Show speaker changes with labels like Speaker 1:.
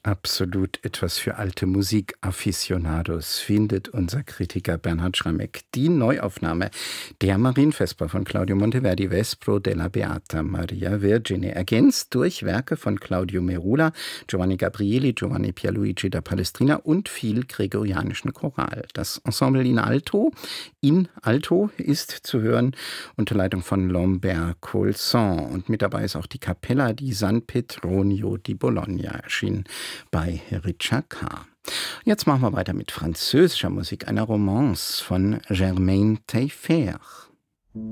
Speaker 1: Absolut etwas für alte Musik-Afficionados, findet unser Kritiker Bernhard Schrammeck. Die Neuaufnahme der Marienvesper von Claudio Monteverdi, Vespro della Beata Maria Vergine, ergänzt durch Werke von Claudio Merula, Giovanni Gabrieli, Giovanni Pierluigi da Palestrina und viel gregorianischen Choral. Das Ensemble in Alto ist zu hören unter Leitung von Lambert Colson. Und mit dabei ist auch die Cappella di San Petronio di Bologna, erschienen bei Richard K. Jetzt machen wir weiter mit französischer Musik, einer Romance von Germaine Taillefer.